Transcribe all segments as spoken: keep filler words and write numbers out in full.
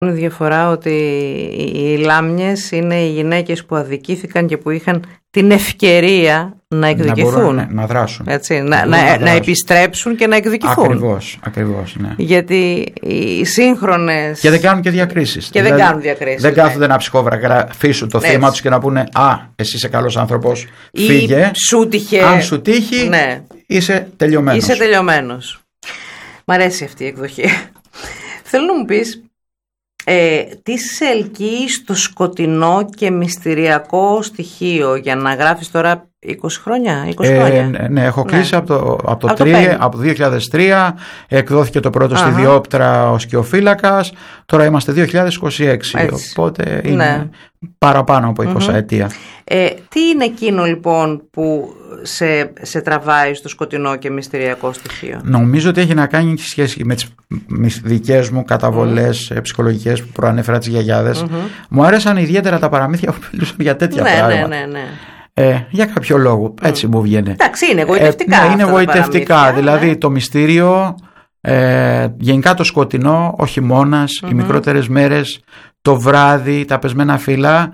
Η διαφορά ότι οι λάμνιες είναι οι γυναίκες που αδικήθηκαν και που είχαν την ευκαιρία να εκδικηθούν. Να, μπορούν, να δράσουν. Έτσι, να, να, να, να επιστρέψουν και να εκδικηθούν. Ακριβώς, ακριβώς, ναι. Γιατί οι σύγχρονες... Και δεν κάνουν και διακρίσεις. Και δηλαδή, δεν κάνουν διακρίσεις. Δεν κάθονται ναι. να ψυχογραφήσουν το θύμα τους και να πούνε «Α, εσύ είσαι καλός άνθρωπος, ή φύγε». Σου τυχε... Αν σου τύχει, ναι. είσαι τελειωμένος. Είσαι τελειωμένος. Μ' αρέσει αυτή η εκδοχή. Θέλω να μου πεις... Ε, τι σε ελκύει στο σκοτεινό και μυστηριακό στοιχείο για να γράφεις τώρα είκοσι χρόνια, είκοσι χρόνια. Ε, ναι, έχω κλείσει ναι. από το, από το, από το, τρία, από το δύο χιλιάδες τρία, εκδόθηκε το πρώτο στη Διόπτρα ο Σκιοφύλακας, τώρα είμαστε δύο χιλιάδες είκοσι έξι, έτσι. Οπότε είναι ναι. παραπάνω από είκοσι mm-hmm. ετία. Ε, τι είναι εκείνο λοιπόν που σε, σε τραβάει στο σκοτεινό και μυστηριακό στοιχείο? Νομίζω ότι έχει να κάνει σχέση με τις δικές μου καταβολές mm. ψυχολογικές που προανέφερα τις γιαγιάδες. Mm-hmm. Μου άρεσαν ιδιαίτερα τα παραμύθια που μιλούσαν για τέτοια ναι, πράγματα. Ναι, ναι, ναι. Ε, για κάποιο λόγο, έτσι mm. μου βγαίνει. Εντάξει, είναι γοητευτικά. Ε, ναι, είναι γοητευτικά. Δηλαδή ναι. το μυστήριο, ε, γενικά το σκοτεινό, ο χειμώνας, mm-hmm. οι μικρότερες μέρες, το βράδυ, τα πεσμένα φύλλα,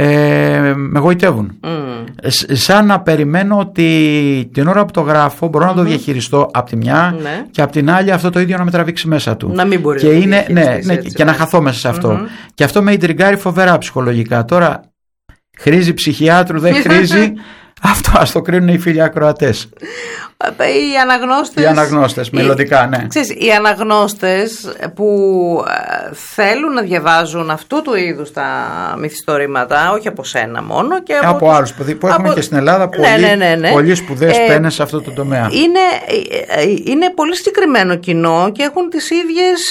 ε, με γοητεύουν. Mm. Σαν να περιμένω ότι την ώρα που το γράφω μπορώ mm-hmm. να το διαχειριστώ από τη μια mm-hmm. και από την άλλη αυτό το ίδιο να με τραβήξει μέσα του. Να μην μπορεί και να είναι, ναι, ναι, έτσι, και ναι. να χαθώ μέσα σε αυτό. Mm-hmm. Και αυτό με ιντριγκάρει φοβερά ψυχολογικά. Τώρα χρήζει ψυχιάτρου, δεν χρήζει. Αυτό ας το κρίνουν οι φίλοι ακροατές. Οι αναγνώστες. Οι αναγνώστες, μελλοντικά, ναι. Ξέρεις, οι αναγνώστες που θέλουν να διαβάζουν αυτού του είδους τα μυθιστορήματα, όχι από σένα μόνο. Και από, από άλλους που, που έχουμε από... και στην Ελλάδα πολύ, ναι, ναι, ναι, ναι. πολύ σπουδαίες ε, πένες σε αυτό το τομέα. Είναι, είναι πολύ συγκεκριμένο κοινό και έχουν τις ίδιες...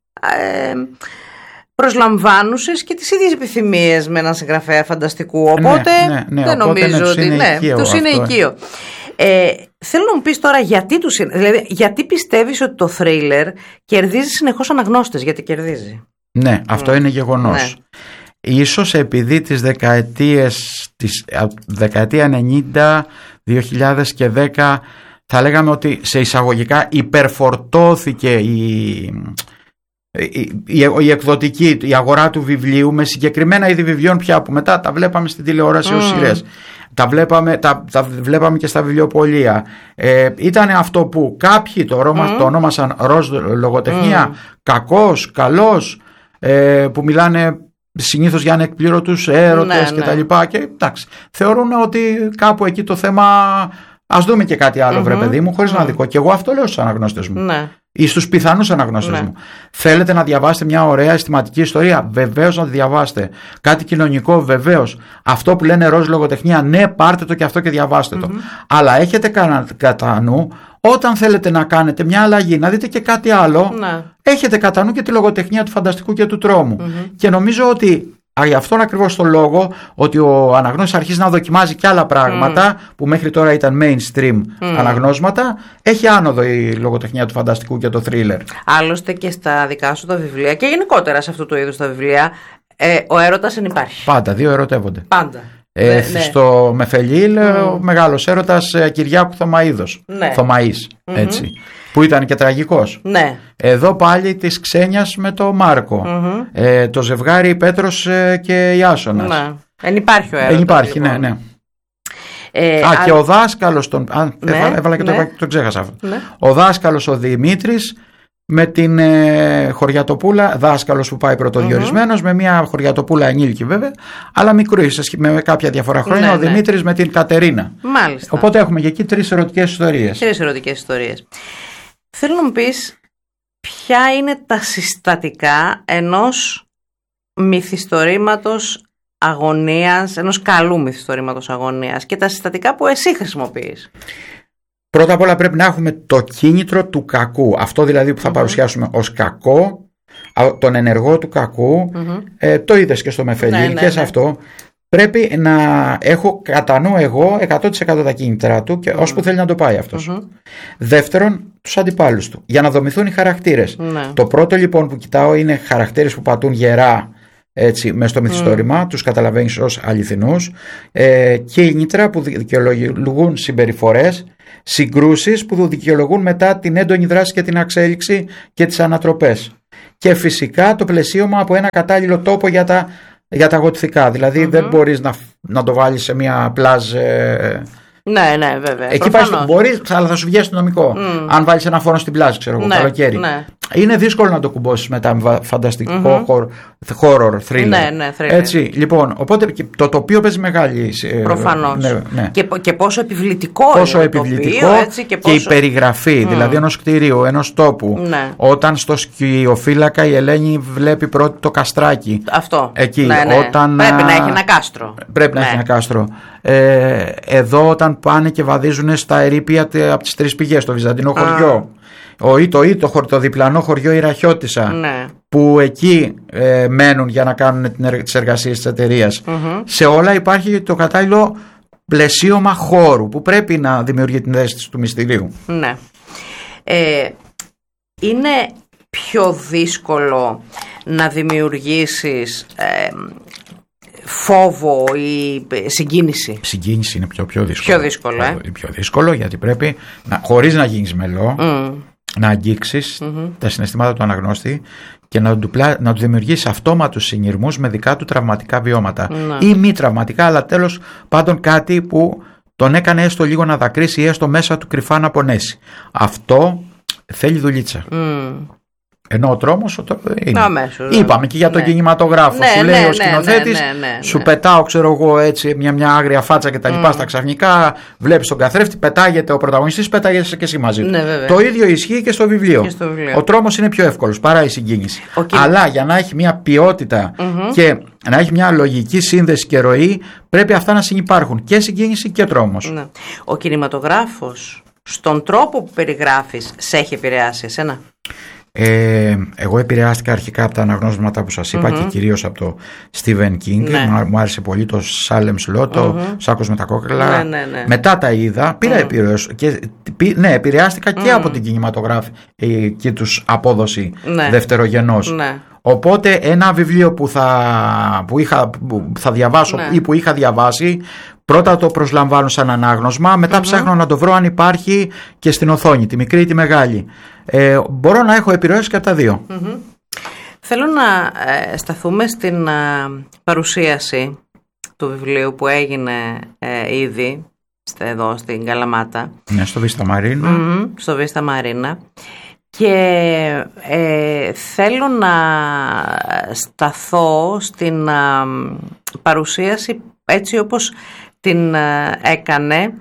Ε, προσλαμβάνουσες και τις ίδιες επιθυμίες με έναν συγγραφέα φανταστικού, οπότε ναι, ναι, ναι, δεν οπότε νομίζω ναι, ότι ναι, τους είναι οικείο. Ε, θέλω να μου πεις τώρα γιατί τους είναι, δηλαδή γιατί πιστεύεις ότι το θρίλερ κερδίζει συνεχώς αναγνώστες, γιατί κερδίζει? Ναι, αυτό mm. είναι γεγονός. Ναι. Ίσως επειδή τις δεκαετίες, τις, δεκαετία ενενήντα, δύο χιλιάδες δέκα θα λέγαμε ότι σε εισαγωγικά υπερφορτώθηκε η... Η, η, η εκδοτική, η αγορά του βιβλίου με συγκεκριμένα είδη βιβλίων πια που μετά τα βλέπαμε στην τηλεόραση mm. ως σειρές. Τα βλέπαμε, τα, τα βλέπαμε και στα βιβλιοπωλεία. Ε, ήταν αυτό που κάποιοι το, ρώμα, mm. το ονόμασαν ροζ λογοτεχνία, mm. κακός, καλός, ε, που μιλάνε συνήθως για ανεκπλήρωτους έρωτες ναι, κτλ. Ναι. Και εντάξει, θεωρούν ότι κάπου εκεί το θέμα, ας δούμε και κάτι άλλο, mm-hmm. βρε παιδί μου, χωρίς mm. να δικό. Και εγώ αυτό λέω στους αναγνώστες μου. Ναι. Ή στους πιθανούς αναγνώστες ναι. μου. Θέλετε να διαβάσετε μια ωραία αισθηματική ιστορία? Βεβαίως να τη διαβάσετε. Κάτι κοινωνικό? Βεβαίως. Αυτό που λένε ροζ λογοτεχνία, ναι, πάρτε το και αυτό και διαβάστε το. Mm-hmm. Αλλά έχετε κατά νου, όταν θέλετε να κάνετε μια αλλαγή, να δείτε και κάτι άλλο, ναι. έχετε κατά νου και τη λογοτεχνία του φανταστικού και του τρόμου. Mm-hmm. Και νομίζω ότι γι' αυτόν ακριβώς τον λόγο, ότι ο αναγνώστης αρχίζει να δοκιμάζει και άλλα πράγματα mm. που μέχρι τώρα ήταν mainstream mm. αναγνώσματα, έχει άνοδο η λογοτεχνία του φανταστικού και το thriller. Άλλωστε και στα δικά σου τα βιβλία και γενικότερα σε αυτού του είδους τα βιβλία, ε, ο έρωτας δεν υπάρχει. Πάντα, δύο ερωτεύονται. Πάντα. Ε, ναι, στο ναι. Μεφελίλ, mm. ο μεγάλος έρωτας Κυριάκου Θωμαΐδος, ναι. Θωμαής, mm-hmm. έτσι, που ήταν και τραγικός. Ναι. Εδώ πάλι της Ξένιας με το Μάρκο, mm-hmm. ε, το ζευγάρι Πέτρος και Ιάσονας. Ναι. Εν υπάρχει ο έρωτας. Εν υπάρχει, λοιπόν. ναι, ναι. Ε, Α, α... και ο δάσκαλος, τον, α, ναι, έβαλα, έβαλα και ναι. το, το ξέχασα αυτό. Ναι. Ο δάσκαλος ο Δημήτρης με την ε, χωριατοπούλα, δάσκαλος που πάει πρωτοδιορισμένος, mm-hmm. με μια χωριατοπούλα ενήλικη βέβαια, αλλά μικρή, με κάποια διαφορά χρόνια, ναι, ο Δημήτρης ναι. με την Κατερίνα. Μάλιστα. Οπότε έχουμε και εκεί τρεις ερωτικές ιστορίες. Τρεις ερωτικές ιστορίες. Θέλω να μου πεις ποια είναι τα συστατικά ενός μυθιστορήματος αγωνίας, ενός καλού μυθιστορήματος αγωνίας και τα συστατικά που εσύ χρησιμοποιείς. Πρώτα απ' όλα πρέπει να έχουμε το κίνητρο του κακού. Αυτό δηλαδή που θα mm-hmm. παρουσιάσουμε ως κακό, τον ενεργό του κακού, mm-hmm. ε, το είδες και στο Μεφελίλ ναι, ναι, και σε ναι. αυτό. Πρέπει να έχω κατά νου εγώ εκατό τοις εκατό τα κίνητρα του και mm-hmm. ώσπου θέλει να το πάει αυτός. Mm-hmm. Δεύτερον, τους αντιπάλους του, για να δομηθούν οι χαρακτήρες. Mm-hmm. Το πρώτο λοιπόν που κοιτάω είναι χαρακτήρες που πατούν γερά, έτσι, μες στο μυθιστόρημα, mm. τους καταλαβαίνεις ως αληθινούς, ε, κίνητρα που δικαιολογούν συμπεριφορές, συγκρούσεις που δικαιολογούν μετά την έντονη δράση και την εξέλιξη και τις ανατροπές. και φυσικά το πλαισίωμα από ένα κατάλληλο τόπο για τα, για τα γοτθικά. Δηλαδή mm-hmm. δεν μπορείς να, να το βάλεις σε μια πλάζ. Ε, ναι, ναι, βέβαια. Εκεί πάει, μπορείς, αλλά θα σου βγει αστυνομικό. Mm. Αν βάλεις ένα φόνο στην πλάζ, ξέρω εγώ, ναι, καλοκαίρι. Ναι. Είναι δύσκολο να το κουμπώσεις μετά με φανταστικό mm-hmm. horror, thriller. Ναι, ναι, thriller. Έτσι, λοιπόν, οπότε το τοπίο παίζει μεγάλη. Προφανώς. Ναι, ναι. Και, και πόσο επιβλητικό πόσο είναι επιβλητικό το τοπίο, έτσι, και, πόσο... και η περιγραφή, mm. δηλαδή ενός κτηρίου, ενός τόπου. Ναι. Όταν στο σκιοφύλακα η Ελένη βλέπει πρώτο το καστράκι. Αυτό. Εκεί, ναι, ναι. Όταν, πρέπει να έχει ένα κάστρο. Πρέπει ναι. να έχει ένα κάστρο. Ε, εδώ όταν πάνε και βαδίζουν στα ερείπια από τις τρεις πηγές, το Βυζαντινό χωριό. Ah. Ο, ή το, ή το, το διπλανό χωριό η Ραχιώτισσα, ναι. που εκεί ε, μένουν για να κάνουν τις εργασίες της εταιρείας. Mm-hmm. Σε όλα υπάρχει το κατάλληλο πλαισίωμα χώρου που πρέπει να δημιουργεί την αίσθηση του μυστηρίου. Ναι. Ε, είναι πιο δύσκολο να δημιουργήσεις ε, φόβο ή συγκίνηση. Συγκίνηση είναι πιο, πιο δύσκολο. Πιο δύσκολο, ε. Πιο δύσκολο γιατί πρέπει, να, χωρίς να γίνεις μελό, mm. να αγγίξεις mm-hmm. τα συναισθήματα του αναγνώστη και να του, να του δημιουργήσεις αυτόματους συνειρμούς με δικά του τραυματικά βιώματα. Mm. Ή μη τραυματικά, αλλά τέλος πάντων κάτι που τον έκανε έστω λίγο να δακρύσει ή έστω μέσα του κρυφά να πονέσει. Αυτό θέλει δουλίτσα. Mm. Ενώ ο τρόμος είναι. Αμέσως, είπαμε και για τον ναι. κινηματογράφο. Ναι, σου λέει ναι, ο σκηνοθέτης, ναι, ναι, ναι, ναι. σου πετάω, ξέρω εγώ, έτσι, μια, μια άγρια φάτσα και τα λοιπά mm. στα ξαφνικά. Βλέπεις τον καθρέφτη, πετάγεται ο πρωταγωνιστής, πετάγεσαι και εσύ μαζί του. Ναι, το ίδιο ισχύει και στο βιβλίο. Και στο βιβλίο. Ο τρόμος είναι πιο εύκολος παρά η συγκίνηση. Ο Αλλά για να έχει μια ποιότητα mm-hmm. και να έχει μια λογική σύνδεση και ροή, πρέπει αυτά να συνυπάρχουν. Και συγκίνηση και τρόμος. Ναι. Ο κινηματογράφος, στον τρόπο που περιγράφεις, σε έχει επηρεάσει εσένα? Ε, εγώ επηρεάστηκα αρχικά από τα αναγνώσματα που σας είπα mm-hmm. και κυρίως από το Stephen King. Ναι. Μου άρεσε πολύ το Salem's Lot, το mm-hmm. Σάκος με τα κόκκαλα. Ναι, ναι, ναι. Μετά τα είδα, πήρα mm. επηρεασ... και, ναι, επηρεάστηκα mm. και από την κινηματογραφική τους απόδοση ναι. δευτερογενώς. Ναι. Οπότε ένα βιβλίο που θα, που είχα, που θα διαβάσω ναι. ή που είχα διαβάσει, πρώτα το προσλαμβάνω σαν ανάγνωσμα, μετά mm-hmm. ψάχνω να το βρω αν υπάρχει και στην οθόνη, τη μικρή ή τη μεγάλη. Ε, μπορώ να έχω επιρροές και από τα δύο. Mm-hmm. Θέλω να ε, σταθούμε στην ε, παρουσίαση του βιβλίου που έγινε ε, ήδη εδώ στην Καλαμάτα. Ναι, στο Βίστα Μαρίνα. Mm-hmm, στο Βίστα Μαρίνα. Και ε, θέλω να σταθώ στην ε, παρουσίαση έτσι όπως την ε, έκανε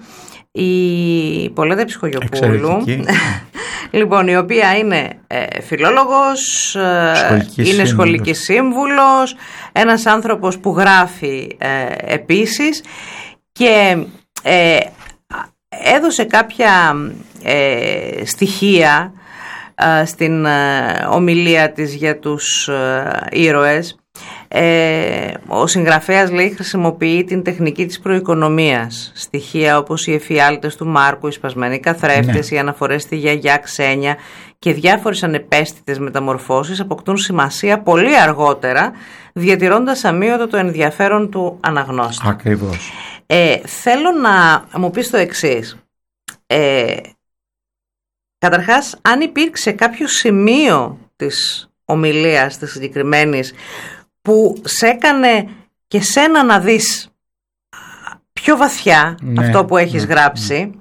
η Πολέτα Ψυχογιοπούλου. Λοιπόν, η οποία είναι ε, φιλόλογος, ε, σχολική είναι σύμβουλος. σχολική σύμβουλος, ένας άνθρωπος που γράφει ε, επίσης και ε, έδωσε κάποια ε, στοιχεία ε, στην ε, ομιλία της για τους ε, ήρωες. Ε, ο συγγραφέας λέει χρησιμοποιεί την τεχνική της προοικονομίας. Στοιχεία όπως οι εφιάλτες του Μάρκου, οι σπασμένοι καθρέφτες, ναι. οι αναφορές στη γιαγιά Ξένια και διάφορες ανεπαίσθητες μεταμορφώσεις αποκτούν σημασία πολύ αργότερα, διατηρώντας αμύωτο το ενδιαφέρον του αναγνώστη. Ακριβώς. Ε, θέλω να μου πεις το εξής. Ε, καταρχάς, αν υπήρξε κάποιο σημείο της ομιλίας της συγκεκριμένης που σε έκανε και σένα να δεις πιο βαθιά ναι, αυτό που έχεις ναι, γράψει ναι.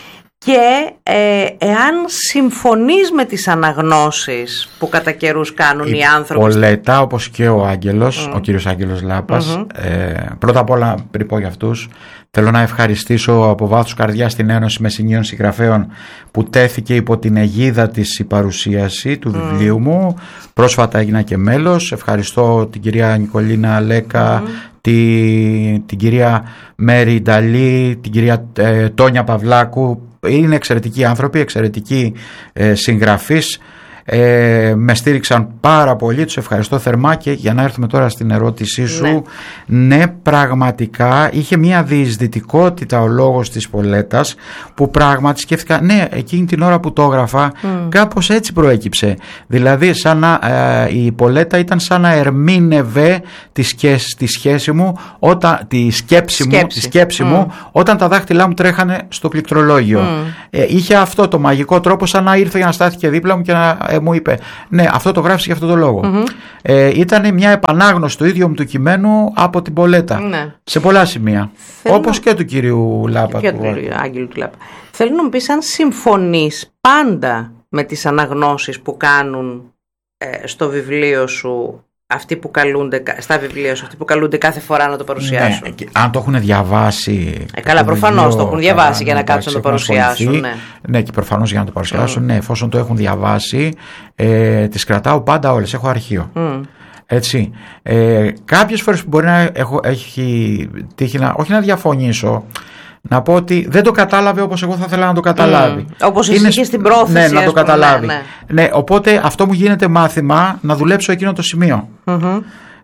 και ε, εάν συμφωνείς με τις αναγνώσεις που κατά καιρούς κάνουν οι, οι άνθρωποι. Η Πολέτα, όπως και ο Άγγελος, mm. ο κύριος Άγγελος Λάπας, mm-hmm. ε, πρώτα απ' όλα πριν πω για αυτούς, θέλω να ευχαριστήσω από βάθους καρδιάς την Ένωση Μεσσηνίων Συγγραφέων που τέθηκε υπό την αιγίδα της η παρουσίαση του mm. βιβλίου μου. Πρόσφατα έγινα και μέλος. Ευχαριστώ την κυρία Νικολίνα Λέκα, mm. τη, την κυρία Μέρη Νταλή, την κυρία ε, Τόνια Παυλάκου. Είναι εξαιρετικοί άνθρωποι, εξαιρετικοί ε, συγγραφείς. Ε, με στήριξαν πάρα πολύ, τους ευχαριστώ θερμά. Και για να έρθουμε τώρα στην ερώτησή σου, ναι, ναι πραγματικά είχε μια διεισδυτικότητα ο λόγος της Πολέτας που πράγματι σκέφτηκα, ναι, εκείνη την ώρα που το έγραφα mm. κάπως έτσι προέκυψε, δηλαδή σαν να, ε, η Πολέτα ήταν σαν να ερμήνευε τη σχέση, τη σχέση μου όταν, τη σκέψη, σκέψη. μου, τη σκέψη mm. μου όταν τα δάχτυλά μου τρέχανε στο πληκτρολόγιο. mm. ε, είχε αυτό το μαγικό τρόπο, σαν να ήρθε για να στάθηκε δίπλα μου και να ε, μου είπε ναι, αυτό το γράφεις για αυτό το λόγο. Mm-hmm. Ε, ήταν μια επανάγνωση του ίδιου μου του κειμένου από την Πολέτα. Ναι. Σε πολλά σημεία. Θέλω... όπως και του κυρίου Λάπα. Και του κυρίου Άγγελου του Λάπα. Θέλω να μου πεις αν συμφωνείς πάντα με τις αναγνώσεις που κάνουν ε, στο βιβλίο σου αυτοί που καλούνται, στα βιβλία σου, αυτοί που καλούνται κάθε φορά να το παρουσιάσουν. Ναι, αν το έχουν διαβάσει. Ε, καλά, προφανώς το έχουν διαβάσει καλά, για να κάτσουν να το παρουσιάσουν. Ναι. ναι, και προφανώς για να το παρουσιάσουν. Mm. Ναι, εφόσον το έχουν διαβάσει, ε, τις κρατάω πάντα όλες. Έχω αρχείο. Mm. Έτσι. Ε, κάποιες φορές που μπορεί να έχω, έχει τύχει να, όχι να διαφωνήσω, να πω ότι δεν το κατάλαβε όπως εγώ θα ήθελα να το καταλάβει. Mm. Όπως εσύ και στην πρόθεση. Ναι, να το πούμε, καταλάβει. Ναι, ναι. ναι, οπότε αυτό μου γίνεται μάθημα να δουλέψω εκείνο το σημείο. Mm-hmm.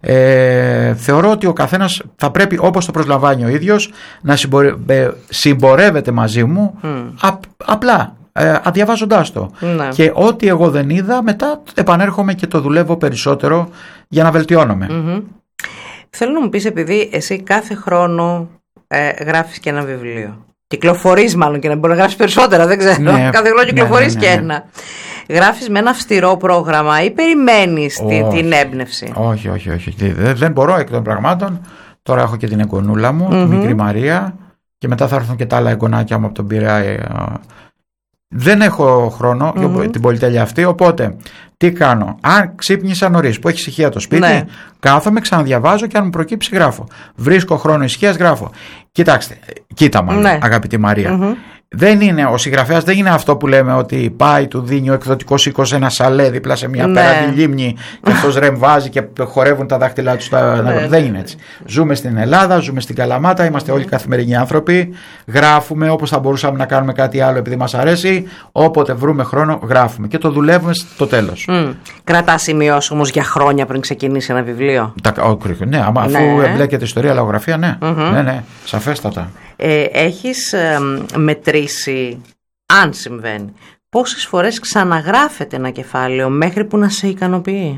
Ε, θεωρώ ότι ο καθένας θα πρέπει, όπως το προσλαμβάνει ο ίδιος, να συμπορε, ε, συμπορεύεται μαζί μου mm. α, απλά ε, αδιαβάζοντάς το. Mm. Και ό,τι εγώ δεν είδα, μετά επανέρχομαι και το δουλεύω περισσότερο για να βελτιώνομαι. Mm-hmm. Θέλω να μου πεις, επειδή εσύ κάθε χρόνο Ε, γράφεις και ένα βιβλίο. Κυκλοφορείς μάλλον και να μπορεί να γράψεις περισσότερα, δεν ξέρω. Ναι, κάθε χρόνο κυκλοφορείς ναι, ναι, ναι, ναι. και ένα. Γράφεις με ένα αυστηρό πρόγραμμα ή περιμένεις oh, την, την έμπνευση? Όχι, όχι, όχι. Δεν, δεν μπορώ εκ των πραγμάτων. Τώρα έχω και την εγγονούλα μου, mm-hmm. τη μικρή Μαρία, και μετά θα έρθουν και τα άλλα εγγονάκια μου από τον Πειραιά. Δεν έχω χρόνο mm-hmm. για την πολυτέλεια αυτή, οπότε τι κάνω? Αν ξύπνησα νωρίς, που έχει ησυχία το σπίτι, ναι. κάθομαι, ξαναδιαβάζω και αν μου προκύψει γράφω. Βρίσκω χρόνο ησυχίας, γράφω. Κοιτάξτε, κοίτα μάλλον, ναι. αγαπητή Μαρία. Mm-hmm. Δεν είναι, ο συγγραφέας δεν είναι αυτό που λέμε ότι πάει, του δίνει ο εκδοτικός οίκος ένα σαλέ δίπλα σε μια ναι. πέραντη λίμνη και αυτός ρεμβάζει και χορεύουν τα δάχτυλά του. Τα... Ναι. Δεν είναι έτσι. Ζούμε στην Ελλάδα, ζούμε στην Καλαμάτα, είμαστε όλοι καθημερινοί άνθρωποι. Γράφουμε όπως θα μπορούσαμε να κάνουμε κάτι άλλο επειδή μας αρέσει. Όποτε βρούμε χρόνο, γράφουμε και το δουλεύουμε στο τέλος. Mm. Κρατάς σημειώσεις όμως για χρόνια πριν ξεκινήσει ένα βιβλίο? Τα... Ναι, άμα, αφού ναι. εμπλέκεται ιστορία, λογογραφία, ναι. Mm-hmm. ναι, ναι, σαφέστατα. Ε, έχεις ε, μετρήσει, αν συμβαίνει, πόσες φορές ξαναγράφεται ένα κεφάλαιο μέχρι που να σε ικανοποιεί?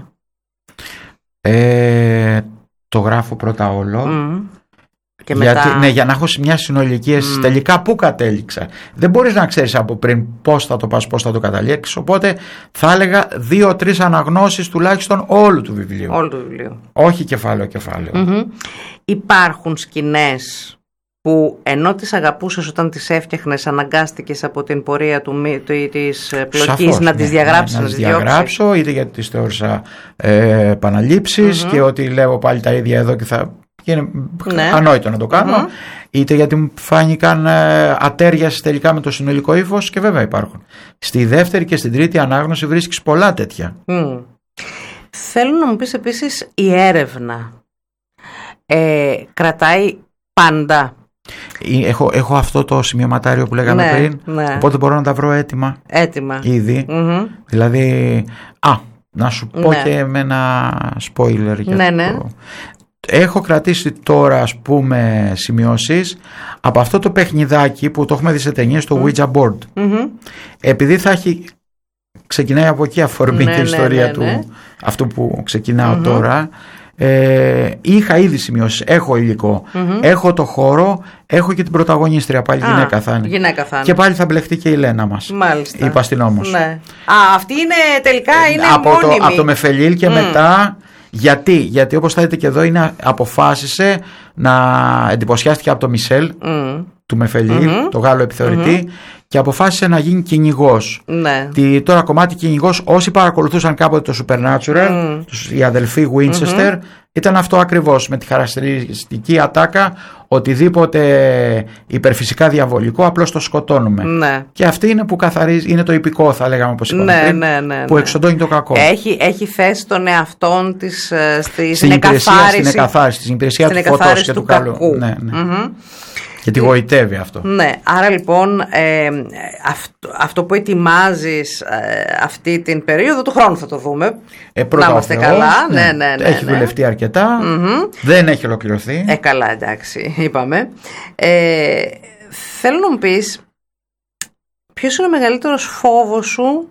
Ε, το γράφω πρώτα όλο. Mm. Και γιατί, μετά... ναι, για να έχω μια συνολική αίσθηση mm. τελικά πού κατέληξα. Δεν μπορείς να ξέρεις από πριν πώς θα το πας, πώς θα το καταλήξεις. Οπότε θα έλεγα δύο-τρεις αναγνώσεις τουλάχιστον όλου του βιβλίου. Όλου του βιβλίου. Όχι κεφάλαιο-κεφάλαιο. Mm-hmm. Υπάρχουν σκηνές που ενώ τις αγαπούσες όταν τις έφτιαχνες, αναγκάστηκες από την πορεία του, του, της πλοκής Σαφώς, να ναι, τις διαγράψεις, ναι, να, να τις διαγράψω, είτε γιατί τις θεώρησα ε, επαναλήψεις mm-hmm. και ότι λέω πάλι τα ίδια εδώ και θα είναι ναι. ανόητο να το κάνω, mm-hmm. είτε γιατί μου φάνηκαν ε, ατέριαση τελικά με το συνολικό ύφος, και βέβαια υπάρχουν. Στη δεύτερη και στην τρίτη ανάγνωση βρίσκεις πολλά τέτοια. Mm. Θέλω να μου πεις επίσης, η έρευνα ε, κρατάει πάντα? Έχω, έχω αυτό το σημειωματάριο που λέγαμε ναι, πριν, ναι. οπότε μπορώ να τα βρω έτοιμα, έτοιμα. ήδη. Mm-hmm. Δηλαδή, α, να σου πω ναι. και με ένα spoiler για ναι, το... ναι. Έχω κρατήσει τώρα, ας πούμε, σημειώσεις από αυτό το παιχνιδάκι που το έχουμε δει σε ταινίες, το mm. Ouija Board. Mm-hmm. Επειδή θα έχει... ξεκινάει από εκεί αφορμή ναι, και η ναι, ιστορία ναι, ναι. του αυτού που ξεκινάω mm-hmm. τώρα. Ε, είχα ήδη σημειώσεις, έχω υλικό, mm-hmm. έχω το χώρο, έχω και την πρωταγωνίστρια, πάλι Α, γυναίκα θα είναι. Γυναίκα θα είναι. Και πάλι θα μπλεχτεί και η Λένα μας. Μάλιστα. Η Παστινόμος. Ναι. Α, αυτή είναι τελικά είναι από μόνιμη. Το, από το Μεφελίλ και mm. μετά. Γιατί, γιατί όπως θα δείτε και εδώ, είναι, αποφάσισε να εντυπωσιάστηκε από το Μισελ mm. του Μεφελίλ, mm-hmm. το Γάλλο επιθεωρητή, mm-hmm. και αποφάσισε να γίνει κυνηγός. Ναι. Τη, τώρα κομμάτι κυνηγός, όσοι παρακολουθούσαν κάποτε το Supernatural, mm. τους, οι αδελφοί Winchester, mm-hmm. ήταν αυτό ακριβώς, με τη χαρακτηριστική ατάκα, οτιδήποτε υπερφυσικά διαβολικό απλώς το σκοτώνουμε. Ναι. Και αυτή είναι που καθαρίζει, είναι το υπηκό, θα λέγαμε, όπως είπαμε ναι, πριν, ναι, ναι, που ναι. εξοντώνει το κακό. Έχει, έχει θέσει τον εαυτόν της στη, στην υπηρεσία, στην εκαθάριση, στην υπηρεσία του φωτός και του, του καλού. Ναι, ναι. Mm-hmm. Και τη γοητεύει αυτό. Ναι, άρα λοιπόν ε, αυτό, αυτό που ετοιμάζεις ε, αυτή την περίοδο του χρόνου θα το δούμε. Ε, να είμαστε Θεός, καλά. Ναι, ναι, ναι, ναι, έχει ναι. δουλευτεί αρκετά. Mm-hmm. Δεν έχει ολοκληρωθεί. Ε, καλά, εντάξει, είπαμε. Ε, θέλω να μου πεις, ποιος είναι ο μεγαλύτερος φόβος σου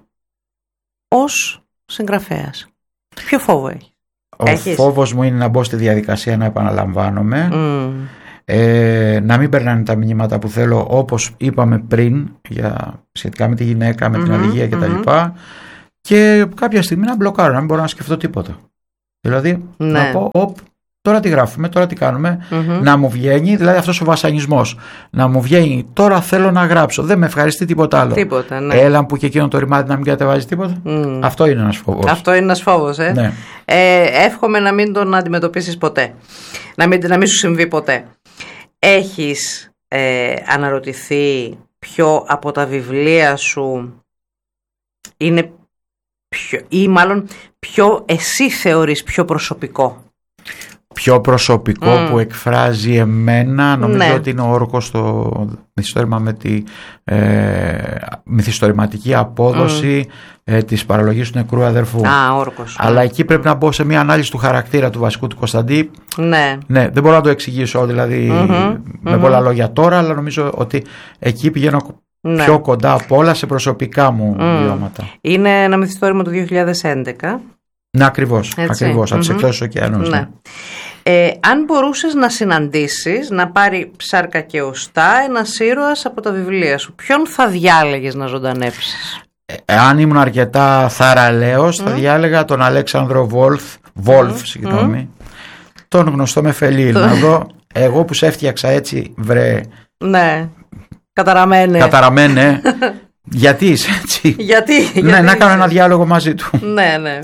ως συγγραφέας? Ποιο φόβο έχει? Ο Έχεις? φόβος μου είναι να μπω στη διαδικασία να επαναλαμβάνομαι. Mm. Ε, να μην περνάνε τα μηνύματα που θέλω, όπως είπαμε πριν, για, σχετικά με τη γυναίκα, με mm-hmm, την αδικία κτλ. Mm-hmm. και κάποια στιγμή να μπλοκάρω, να μην μπορώ να σκεφτώ τίποτα. Δηλαδή ναι. να πω, οπ, τώρα τι γράφουμε, τώρα τι κάνουμε, mm-hmm. να μου βγαίνει, δηλαδή αυτός ο βασανισμός, να μου βγαίνει, τώρα θέλω να γράψω, δεν με ευχαριστεί τίποτα άλλο. Τίποτα, ναι. Έλα που και εκείνο το ρημάδι να μην κατεβάζει τίποτα. Mm. Αυτό είναι ένας φόβος. Αυτό είναι ένας φόβος, ε. Ναι. ε. Εύχομαι να μην τον αντιμετωπίσεις ποτέ. Να μην, να μην σου συμβεί ποτέ. Έχεις ε, αναρωτηθεί ποιο από τα βιβλία σου είναι πιο, ή μάλλον ποιο εσύ θεωρείς πιο προσωπικό? Πιο προσωπικό mm. που εκφράζει εμένα, νομίζω ναι. ότι είναι ο Όρκος στο μυθιστόρημα με τη ε, μυθιστορηματική απόδοση mm. ε, της παραλογής του νεκρού αδερφού. Α, Όρκος. Αλλά εκεί πρέπει να μπω σε μια ανάλυση του χαρακτήρα του βασικού του Κωνσταντή. Ναι. Ναι, δεν μπορώ να το εξηγήσω δηλαδή mm-hmm. με mm-hmm. πολλά λόγια τώρα, αλλά νομίζω ότι εκεί πηγαίνω ναι. πιο κοντά από όλα σε προσωπικά μου mm. βιώματα. Είναι ένα μυθιστόρημα του δύο χιλιάδες έντεκα. Ναι, ακριβώς, ακριβώς, mm-hmm. από τις εκδόσεις ωκεανούς. Ναι. Ναι. Ε, αν μπορούσες να συναντήσεις, να πάρει ψάρκα και οστά ένας ήρωας από τα βιβλία σου, ποιον θα διάλεγες να ζωντανέψεις? Ε, αν ήμουν αρκετά θαραλέος, mm. θα διάλεγα τον Αλέξανδρο Βόλφ, Βόλφ, mm. συγγνώμη, mm. τον γνωστό με Φελίλ. Να δω, εγώ που σε έφτιαξα έτσι, βρε. Ναι, καταραμένε. Καταραμένε. Γιατί είσαι έτσι? Γιατί, ναι, γιατί να είσαι... κάνω ένα διάλογο μαζί του. Ναι, ναι.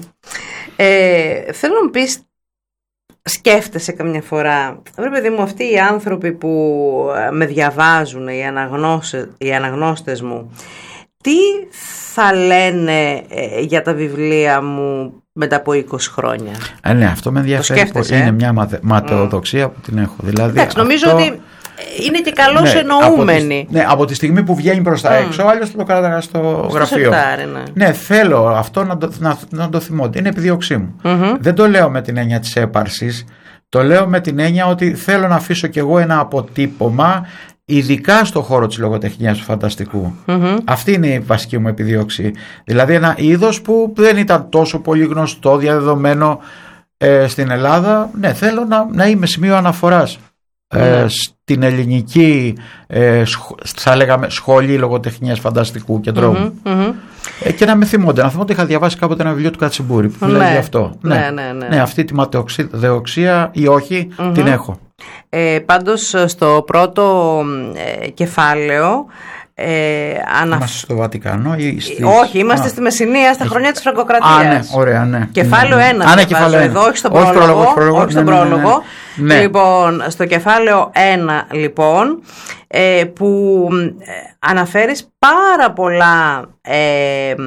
Ε, θέλω να μου πεις, σκέφτεσαι καμιά φορά, βρε παιδί μου, αυτοί οι άνθρωποι που με διαβάζουν, οι, αναγνώστες, οι αναγνώστες μου, τι θα λένε ε, για τα βιβλία μου μετά από είκοσι χρόνια? Ε, ναι, αυτό με ενδιαφέρει. Είναι μια ματε, ματαιοδοξία mm. που την έχω. Δηλαδή, εντάξει, νομίζω αυτό... ότι είναι και καλώς ναι, εννοούμενοι. Από τη, ναι, από τη στιγμή που βγαίνει προς τα mm. έξω, άλλως το κράταγα στο, στο γραφείο. Σεπτάρι, ναι. ναι, θέλω αυτό να το, να, να το θυμώνται. Είναι επιδίωξή μου. Mm-hmm. Δεν το λέω με την έννοια της έπαρσης. Το λέω με την έννοια ότι θέλω να αφήσω κι εγώ ένα αποτύπωμα, ειδικά στο χώρο της λογοτεχνίας του φανταστικού. Mm-hmm. Αυτή είναι η βασική μου επιδίωξη. Δηλαδή ένα είδος που δεν ήταν τόσο πολύ γνωστό, διαδεδομένο ε, στην Ελλάδα. Ναι, θέλω να, να είμαι σημείο αναφοράς. Ε, στην ελληνική ε, σχ, θα λέγαμε σχολή λογοτεχνίας φανταστικού και τρόμου mm-hmm, mm-hmm. Ε, και να με θυμώνται, να θυμώ ότι είχα διαβάσει κάποτε ένα βιβλίο του Κατσιμπούρη που ναι, μιλάει γι' αυτό ναι, ναι, ναι, ναι. ναι, αυτή τη ματαιοξία ή όχι mm-hmm. την έχω. ε, Πάντως στο πρώτο ε, κεφάλαιο Ε, ανα... Είμαστε στο Βατικανό ή στις... Όχι, είμαστε Α. στη Μεσσηνία στα χρόνια της Φραγκοκρατίας. Α, ναι, ωραία, ναι. Κεφάλαιο ναι, ναι. ένα. Α, ναι, κεφάλαιο ένα. Εδώ, όχι στον πρόλογο. πρόλογο, πρόλογο όχι στον ναι, ναι, πρόλογο. Ναι, ναι. Λοιπόν, στο κεφάλαιο ένα, λοιπόν, ε, που ε, αναφέρεις πάρα πολλά ε, ε, ε,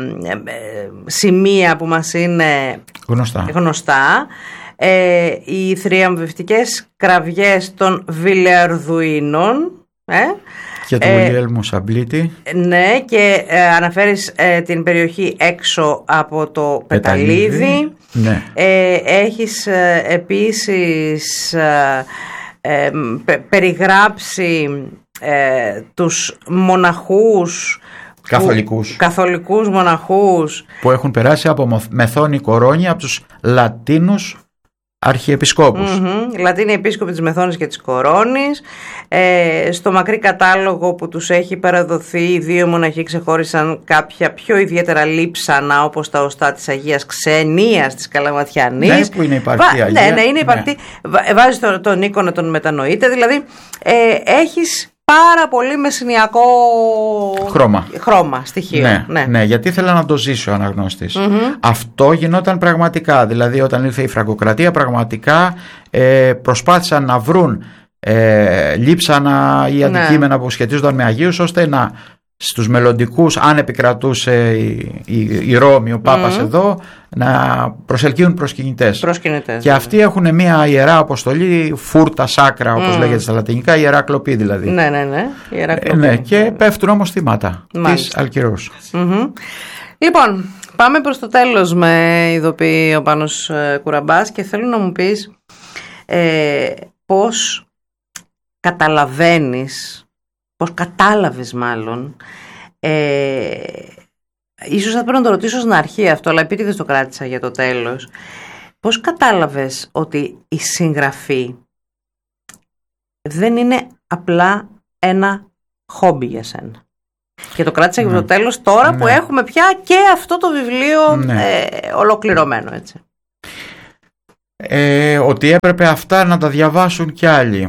σημεία που μας είναι γνωστά. γνωστά. Ε, οι θριαμβευτικές κραυγές των Βιλεαρδουίνων, ε, και του Γουιλιέλμου Σαμπλίτη. Ναι, και ε, αναφέρεις ε, την περιοχή έξω από το Πεταλίδι. Πεταλίδι. Ναι. Ε, έχεις ε, επίσης ε, ε, πε, περιγράψει ε, τους μοναχούς καθολικούς. Που, καθολικούς μοναχούς που έχουν περάσει από Μεθόνη Κορώνη, από τους Λατίνους αρχιεπισκόπους. Mm-hmm. Λατίνοι επίσκοποι της Μεθόνης και της Κορώνης. Ε, στο μακρύ κατάλογο που τους έχει παραδοθεί, οι δύο μοναχοί ξεχώρισαν κάποια πιο ιδιαίτερα λείψανα, όπως τα οστά της Αγίας Ξενίας της Καλαματιανής. Ναι, που είναι υπαρκτή Αγία. Ναι, ναι, είναι υπαρκτή. Ναι. Βάζεις τον, τον οίκο να τον μετανοείται. Δηλαδή ε, έχεις πάρα πολύ μεσηνιακό χρώμα, χρώμα στοιχείο. Ναι, ναι. ναι, γιατί ήθελα να το ζήσει ο αναγνώστης. Mm-hmm. Αυτό γινόταν πραγματικά. Δηλαδή όταν ήρθε η Φραγκοκρατία, πραγματικά ε, προσπάθησαν να βρουν ε, λείψανα ή αντικείμενα ναι. που σχετίζονταν με Αγίους, ώστε να στους μελλοντικούς, αν επικρατούσε η, η, η Ρώμη, ο Πάπας mm-hmm. εδώ, να προσελκύουν προσκυνητές. προσκυνητές και αυτοί έχουν μια ιερά αποστολή, φούρτα σάκρα, όπως mm. λέγεται στα λατινικά, ιερά κλοπή δηλαδή. Ναι, ναι, ναι. Ιερά κλοπή. Ε, ναι, και πέφτουν όμως θύματα της Αλκυρούς. Mm-hmm. Λοιπόν, πάμε προς το τέλος, με ειδοποιεί ο Πάνος ε, Κουραμπάς, και θέλω να μου πεις ε, πώς καταλαβαίνεις, πώς κατάλαβες μάλλον, ε, ίσως θα πρέπει να το ρωτήσω στην αρχή αυτό, αλλά επίτηδες το κράτησα για το τέλος. Πώς κατάλαβες ότι η συγγραφή δεν είναι απλά ένα χόμπι για σένα? Και το κράτησα ναι. για το τέλος τώρα ναι. που έχουμε πια και αυτό το βιβλίο ναι. ε, ολοκληρωμένο, έτσι. Ε, ότι έπρεπε αυτά να τα διαβάσουν κι άλλοι.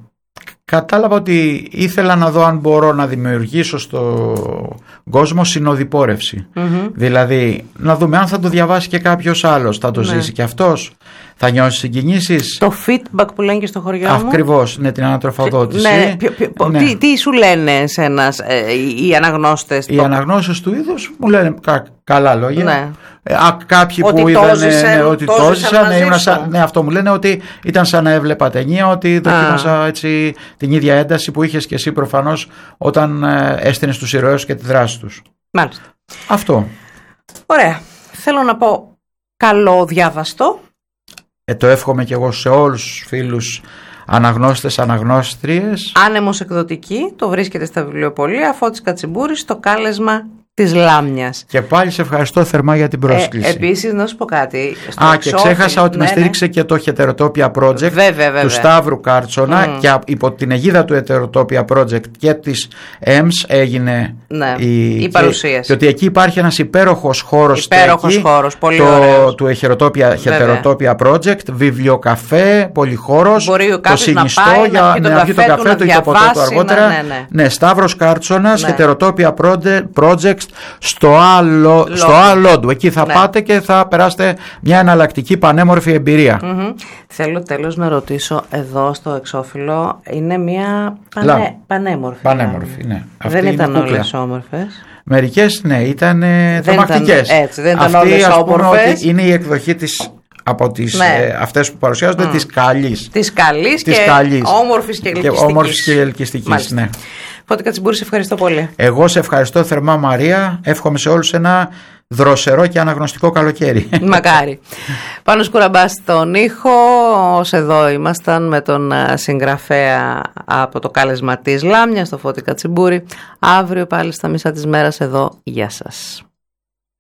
Κατάλαβα ότι ήθελα να δω αν μπορώ να δημιουργήσω στον κόσμο συνοδοιπόρευση. Mm-hmm. Δηλαδή να δούμε αν θα το διαβάσει και κάποιος άλλος, θα το ναι. ζήσει και αυτός, θα νιώσει συγκινήσεις. Το feedback που λένε και στο χωριό μου. Ακριβώς, ναι, την ανατροφοδότηση. Ναι, ποιο, ποιο, ναι. Τι, τι σου λένε εσένας, ε, οι αναγνώστες? Οι το... αναγνώστες του είδους μου λένε κα, καλά λόγια. Ναι. Ε, α, κάποιοι ότι που είδαν ναι, ότι το ζήσαν, ναι, ναι, αυτό μου λένε ότι ήταν σαν να έβλεπα ταινία, ότι δοκίμασα έτσι την ίδια ένταση που είχες και εσύ προφανώς όταν ε, έστεινες τους ηρωές και τη δράση τους. Μάλιστα. Αυτό. Ωραία. Θέλω να πω καλό διάβαστο. Ε, το εύχομαι και εγώ σε όλους τους φίλους αναγνώστες, αναγνώστριες. Άνεμος εκδοτική, το βρίσκεται στα βιβλιοπωλεία. Φώτης Κατσιμπούρης, στο κάλεσμα της Λάμνιας. Και πάλι σε ευχαριστώ θερμά για την πρόσκληση. Ε, επίσης να σου πω κάτι. Α, και ξέχασα ότι ναι, με στήριξε ναι. και το Heterotopia Project βέβαια, βέβαια. του Σταύρου Κάρτσονα mm. και υπό την αιγίδα του Heterotopia Project και της ΕΜΣ έγινε ναι, η, η παρουσίαση. Και, και ότι εκεί υπάρχει ένας υπέροχος χώρος, υπέροχος στέκει, χώρος, πολύ το, ωραίος. του Heterotopia, Heterotopia Project, βιβλιοκαφέ, πολυχώρος, το συνιστό να για να βγει τον καφέ του ή το ποτό του αργότερα. Ναι, ναι, ναι. Ναι, Σταύρος Κάρτσονας, ναι. Heterotopia Project στο άλλο, στο άλλο του. Εκεί θα ναι. πάτε και θα περάσετε μια εναλλακτική πανέμορφη εμπειρία. Mm-hmm. Θέλω τέλος να ρωτήσω, εδώ στο εξώφυλλο είναι μια πανέ, πανέμορφη. Πανέμορφη, ναι. Αυτή δεν ήταν όλες όμορφες. Μερικές ναι, ήταν τρομακτικές. Έτσι, δεν ήταν όλες όμορφες. Είναι η εκδοχή της από τις, ναι. ε, αυτές που παρουσιάζονται mm. της καλής. Της καλής και όμορφης και ελκυστικής. Και όμορφης και ελκυστικής, ναι. Φώτη Κατσιμπούρη, σε ευχαριστώ πολύ. Εγώ σε ευχαριστώ θερμά, Μαρία. Εύχομαι σε όλους ένα δροσερό και αναγνωστικό καλοκαίρι. Μακάρι. Πάνος Κουραμπάς στον ήχο. Ως εδώ ήμασταν με τον συγγραφέα από το κάλεσμα της Λάμνιας, τον Φώτη Κατσιμπούρη. Αύριο πάλι στα μισά της μέρας εδώ. Γεια σας.